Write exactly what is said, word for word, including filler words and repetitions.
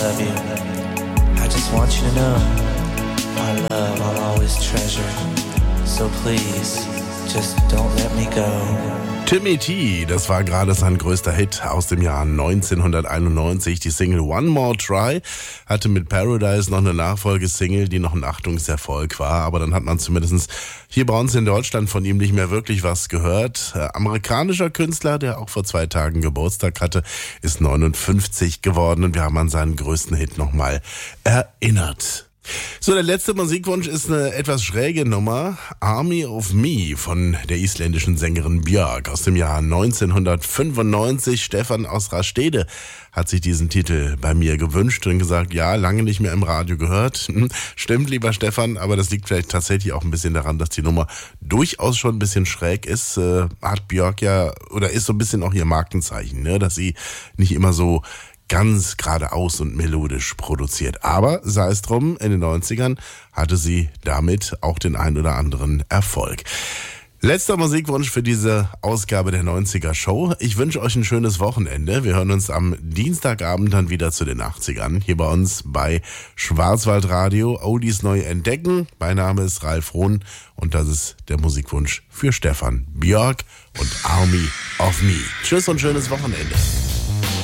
love you. I just want you to know, our love I'll always treasure. So please, just don't let me go. Timmy T, das war gerade sein größter Hit aus dem Jahr neunzehnhunderteinundneunzig. Die Single One More Try hatte mit Paradise noch eine Nachfolgesingle, die noch ein Achtungserfolg war. Aber dann hat man zumindest hier bei uns in Deutschland von ihm nicht mehr wirklich was gehört. Äh, amerikanischer Künstler, der auch vor zwei Tagen Geburtstag hatte, ist neunundfünfzig geworden und wir haben an seinen größten Hit nochmal erinnert. So, der letzte Musikwunsch ist eine etwas schräge Nummer. Army of Me von der isländischen Sängerin Björk aus dem Jahr neunzehnhundertfünfundneunzig. Stefan aus Rastede hat sich diesen Titel bei mir gewünscht und gesagt, ja, lange nicht mehr im Radio gehört. Stimmt, lieber Stefan, aber das liegt vielleicht tatsächlich auch ein bisschen daran, dass die Nummer durchaus schon ein bisschen schräg ist. Äh, hat Björk ja, oder ist so ein bisschen auch ihr Markenzeichen, ne, dass sie nicht immer so ganz geradeaus und melodisch produziert. Aber sei es drum, in den neunzigern hatte sie damit auch den ein oder anderen Erfolg. Letzter Musikwunsch für diese Ausgabe der neunziger Show. Ich wünsche euch ein schönes Wochenende. Wir hören uns am Dienstagabend dann wieder zu den achtzigern. Hier bei uns bei Schwarzwaldradio. Oldies neu entdecken. Mein Name ist Ralf Rohn und das ist der Musikwunsch für Stefan. Björk und Army of Me. Tschüss und schönes Wochenende.